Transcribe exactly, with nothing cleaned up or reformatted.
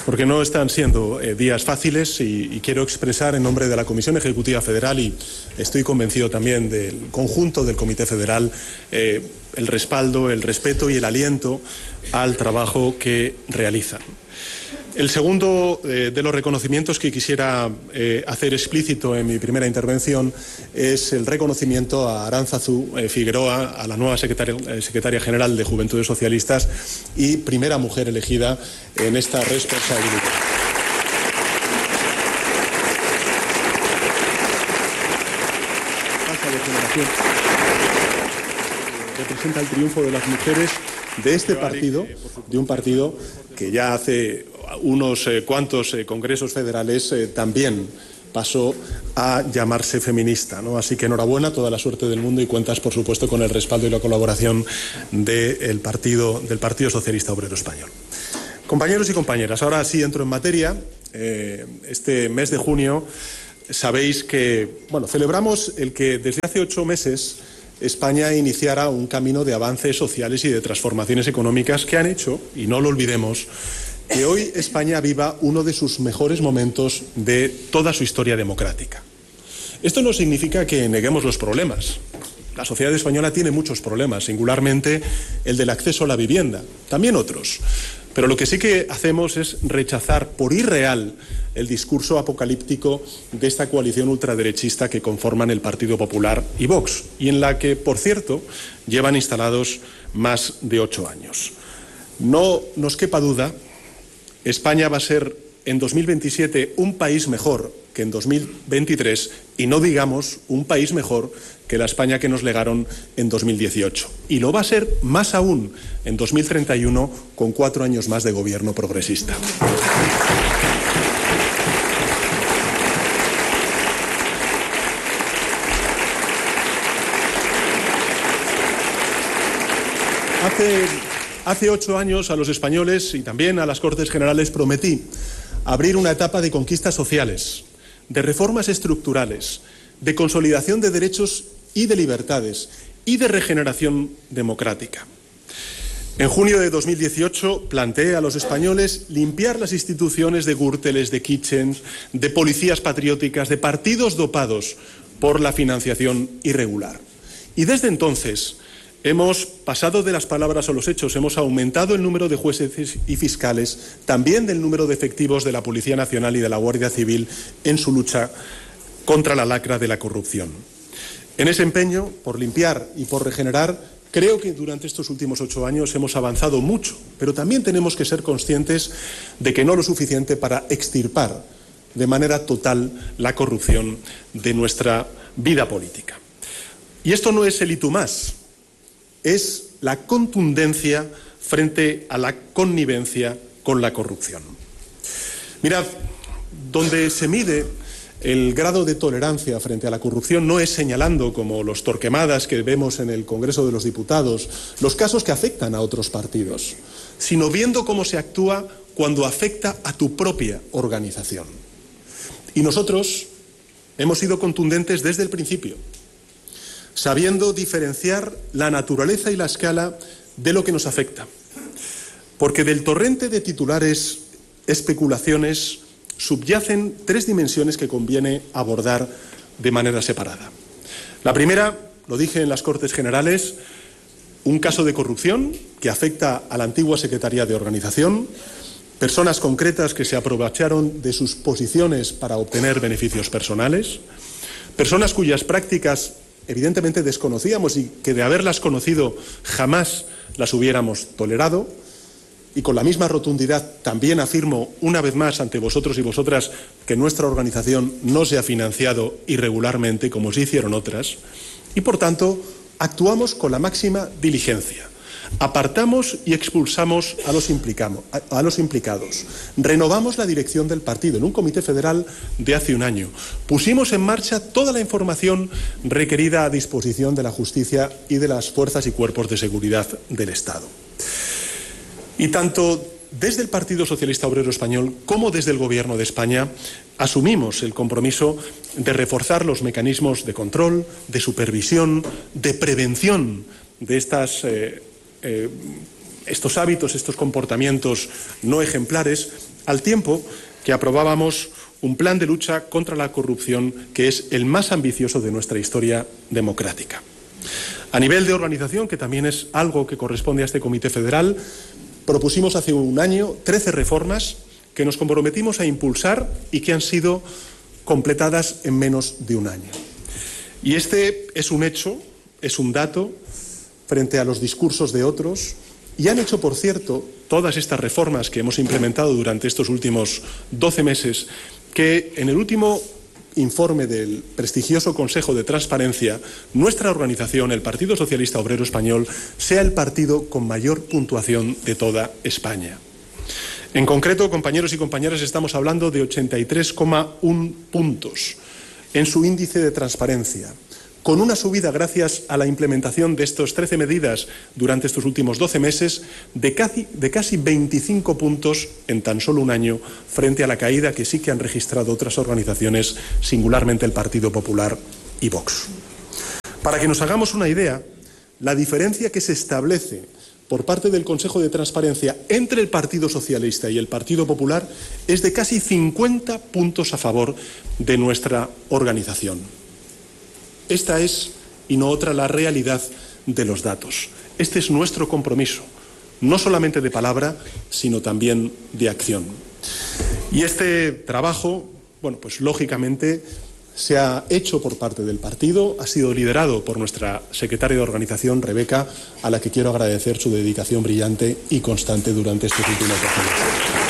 porque no están siendo eh, días fáciles y, y quiero expresar en nombre de la Comisión Ejecutiva Federal y estoy convencido también del conjunto del Comité Federal eh, el respaldo, el respeto y el aliento al trabajo que realizan. El segundo eh, de los reconocimientos que quisiera eh, hacer explícito en mi primera intervención es el reconocimiento a Aránzazu eh, Figueroa, a la nueva secretaria, eh, secretaria general de Juventudes Socialistas y primera mujer elegida en esta responsabilidad. Pasa de generación. Representa el triunfo de las mujeres de este partido, de un partido que ya hace unos eh, cuantos eh, congresos federales eh, también pasó a llamarse feminista, ¿no? Así que enhorabuena, toda la suerte del mundo y cuentas, por supuesto, con el respaldo y la colaboración de el partido, del Partido Socialista Obrero Español. Compañeros y compañeras, ahora sí entro en materia. Eh, este mes de junio sabéis que, bueno, celebramos el que desde hace ocho meses España iniciara un camino de avances sociales y de transformaciones económicas que han hecho, y no lo olvidemos, que hoy España viva uno de sus mejores momentos de toda su historia democrática. Esto no significa que neguemos los problemas. La sociedad española tiene muchos problemas, singularmente el del acceso a la vivienda, también otros. Pero lo que sí que hacemos es rechazar por irreal el discurso apocalíptico de esta coalición ultraderechista que conforman el Partido Popular y Vox, y en la que, por cierto, llevan instalados más de ocho años. No nos quepa duda, España va a ser en dos mil veintisiete un país mejor que en dos mil veintitrés y no digamos un país mejor que la España que nos legaron en dos mil dieciocho. Y lo va a ser más aún en dos mil treinta y uno con cuatro años más de gobierno progresista. Hace... Hace ocho años a los españoles y también a las Cortes Generales prometí abrir una etapa de conquistas sociales, de reformas estructurales, de consolidación de derechos y de libertades y de regeneración democrática. En junio de dos mil dieciocho planteé a los españoles limpiar las instituciones de Gürteles, de Kitchens, de policías patrióticas, de partidos dopados por la financiación irregular. Y desde entonces hemos pasado de las palabras a los hechos, hemos aumentado el número de jueces y fiscales, también del número de efectivos de la Policía Nacional y de la Guardia Civil en su lucha contra la lacra de la corrupción. En ese empeño por limpiar y por regenerar, creo que durante estos últimos ocho años hemos avanzado mucho, pero también tenemos que ser conscientes de que no lo suficiente para extirpar de manera total la corrupción de nuestra vida política. Y esto no es el y tú más. Es la contundencia frente a la connivencia con la corrupción. Mirad, donde se mide el grado de tolerancia frente a la corrupción no es señalando, como los Torquemadas que vemos en el Congreso de los Diputados, los casos que afectan a otros partidos, sino viendo cómo se actúa cuando afecta a tu propia organización. Y nosotros hemos sido contundentes desde el principio, sabiendo diferenciar la naturaleza y la escala de lo que nos afecta. Porque del torrente de titulares, especulaciones, subyacen tres dimensiones que conviene abordar de manera separada. La primera, lo dije en las Cortes Generales, un caso de corrupción que afecta a la antigua Secretaría de Organización, personas concretas que se aprovecharon de sus posiciones para obtener beneficios personales, personas cuyas prácticas evidentemente desconocíamos y que de haberlas conocido jamás las hubiéramos tolerado, y con la misma rotundidad también afirmo una vez más ante vosotros y vosotras que nuestra organización no se ha financiado irregularmente como se hicieron otras, y por tanto actuamos con la máxima diligencia. Apartamos y expulsamos a los, implicamos, a, a los implicados. Renovamos la dirección del partido en un comité federal de hace un año. Pusimos en marcha toda la información requerida a disposición de la justicia y de las fuerzas y cuerpos de seguridad del Estado. Y tanto desde el Partido Socialista Obrero Español como desde el Gobierno de España asumimos el compromiso de reforzar los mecanismos de control, de supervisión, de prevención de estas, eh, eh, estos hábitos, estos comportamientos no ejemplares, al tiempo que aprobábamos un plan de lucha contra la corrupción que es el más ambicioso de nuestra historia democrática. A nivel de organización, que también es algo que corresponde a este Comité Federal, propusimos hace un año trece reformas que nos comprometimos a impulsar y que han sido completadas en menos de un año. Y este es un hecho, es un dato frente a los discursos de otros, y han hecho, por cierto, todas estas reformas que hemos implementado durante estos últimos doce meses, que en el último informe del prestigioso Consejo de Transparencia, nuestra organización, el Partido Socialista Obrero Español, sea el partido con mayor puntuación de toda España. En concreto, compañeros y compañeras, estamos hablando de ochenta y tres coma uno puntos en su índice de transparencia, con una subida, gracias a la implementación de estas trece medidas durante estos últimos doce meses, de casi, de casi veinticinco puntos en tan solo un año, frente a la caída que sí que han registrado otras organizaciones, singularmente el Partido Popular y Vox. Para que nos hagamos una idea, la diferencia que se establece por parte del Consejo de Transparencia entre el Partido Socialista y el Partido Popular es de casi cincuenta puntos a favor de nuestra organización. Esta es, y no otra, la realidad de los datos. Este es nuestro compromiso, no solamente de palabra, sino también de acción. Y este trabajo, bueno, pues lógicamente se ha hecho por parte del partido, ha sido liderado por nuestra secretaria de organización, Rebeca, a la que quiero agradecer su dedicación brillante y constante durante estos últimos dos años.